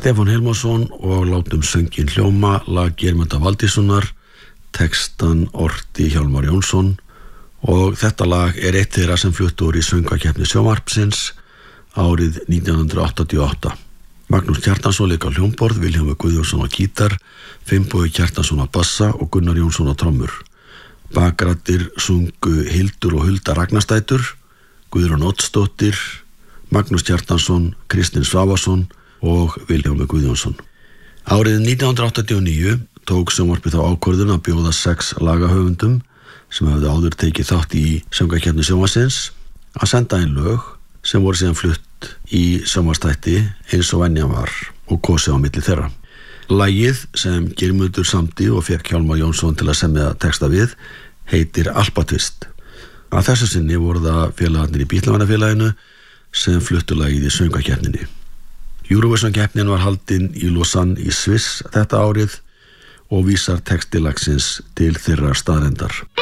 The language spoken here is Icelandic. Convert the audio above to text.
Stefán Hilmarsson og látum söngin hljóma lag Geirmundar Valdíssonar, textan orti Hjálmar Jónsson og þetta lag eitt þeirra sem fluttu úr í söngvakeppni sjónvarpsins árið 1988. Magnús Kjartansson lék á hljómborð, Vilhjálmur Guðjónsson á gítar, Finnbogi Kjartansson á bassa og Gunnar Jónsson á trommur. Bakraddir sungu Hildur og Hulda Ragnarsdætur, Guðrún Oddsdóttir, Magnús Kjartansson, Kristinn Svavarsson og Vilhjálmur Guðjónsson. Árið 1989 tók sjónvarpið þá ákvörðun að bjóða 6 lagahöfundum sem hefðu áður tekið þátt í söngvakeppni sjónvarpsins að senda inn lög sem voru síðan flutt í sjónvarpsþætti eins og venjan var og kosið á milli þeirra. Lagið sem Geirmundur samdi og fékk Hjálmar Jónsson til að semja texta við heitir Alpatvist. Að þessu sinni voru það félagarnir í Bítlamannafélaginu sem fluttu lagið í söngvakeppninni. Eurovision-keppnin var haldin í Lausanne í Sviss þetta árið og vísar texti lagsins til þeirra staðreyndar.